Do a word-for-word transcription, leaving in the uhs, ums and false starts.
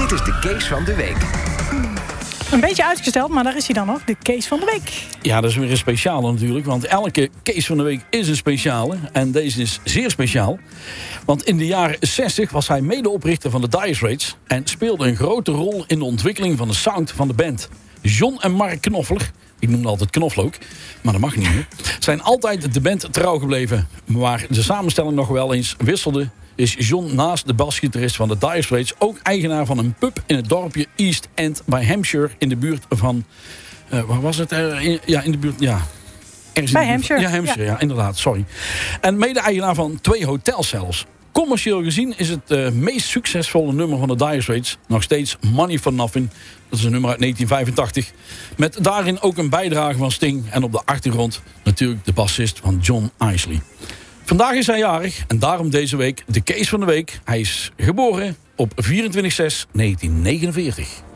Dit is de Case van de Week. Een beetje uitgesteld, maar daar is hij dan nog. De Case van de Week. Ja, dat is weer een speciale natuurlijk. Want elke Case van de Week is een speciale. En deze is zeer speciaal. Want in de jaren zestig was hij medeoprichter van de Dire Straits. En speelde een grote rol in de ontwikkeling van de sound van de band. John en Mark Knopfler, ik noemde altijd Knoflook, maar dat mag niet meer, zijn altijd de band trouw gebleven. Maar de samenstelling nog wel eens wisselde, is John naast de basgitarist van de Dire Straits ook eigenaar van een pub in het dorpje East End bij Hampshire in de buurt van, uh, waar was het? Uh, in, ja, in de buurt, ja. Bij Hampshire. Ja, Hampshire, ja. ja, inderdaad, sorry. En mede-eigenaar van twee hotels zelfs. Commercieel gezien is het uh, meest succesvolle nummer van de Dire Straits nog steeds Money for Nothing. Dat is een nummer uit negentien vijfentachtig. Met daarin ook een bijdrage van Sting. En op de achtergrond natuurlijk de bassist van John Isley. Vandaag is hij jarig en daarom deze week de Case van de Week. Hij is geboren op vierentwintig zes negentien negenenveertig.